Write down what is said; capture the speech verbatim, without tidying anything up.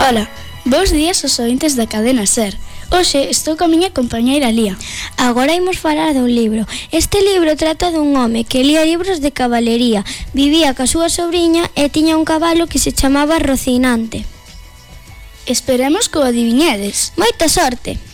Ola, bos días aos ointes da Cadena SER. Hoxe estou coa miña compañeira Lía. Agora imos falar dun libro. Este libro trata dun home que lía libros de cabalería. Vivía ca súa sobriña e tiña un cabalo que se chamaba Rocinante. Esperemos que o adiviñedes. Moita sorte!